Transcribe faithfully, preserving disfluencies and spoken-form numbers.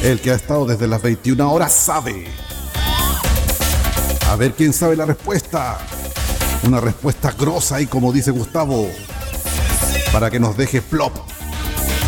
El que ha estado desde las veintiuna horas sabe. A ver quién sabe la respuesta. Una respuesta grosa y como dice Gustavo, para que nos deje plop.